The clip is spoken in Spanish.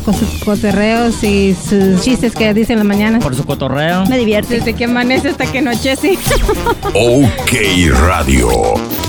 con sus cotorreos y sus chistes que dicen en las mañanas. Por su cotorreo. Me divierte. Desde que amanece hasta que anochece. OK Radio.